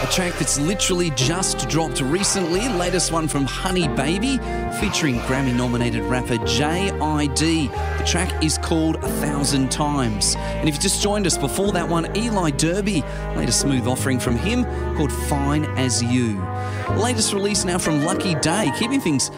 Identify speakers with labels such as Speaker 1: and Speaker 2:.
Speaker 1: A track that's literally just dropped recently. Latest one from Honey Baby, featuring Grammy-nominated rapper J.I.D. The track is called 1,000 Times. And if you just joined us before that one, Eli Derby, latest smooth offering from him called Fine As You. Latest release now from Lucky Day, keeping things